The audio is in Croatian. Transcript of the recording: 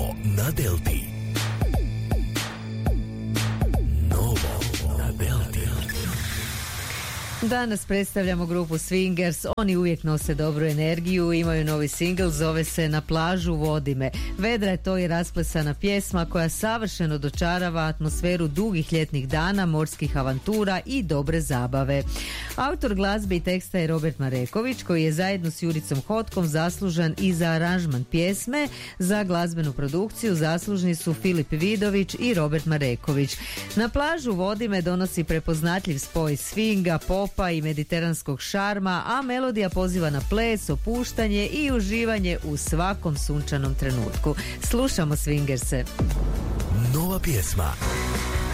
na Delti. Novo na Delti. Danas predstavljamo grupu Swingers. Oni uvijek nose dobru energiju, imaju novi singl, zove se Na plažu vodi me. Vedra je to i rasplesana pjesma koja savršeno dočarava atmosferu dugih ljetnih dana, morskih avantura i dobre zabave. Autor glazbe i teksta je Robert Mareković, koji je zajedno s Juricom Hotkom zaslužan i za aranžman pjesme. Za glazbenu produkciju zaslužni su Filip Vidović i Robert Mareković. Na plažu vodi me donosi prepoznatljiv spoj swinga, popa i mediteranskog šarma, a melodija poziva na ples, opuštanje i uživanje u svakom sunčanom trenutku. Slušamo Swingerse. Nova pjesma.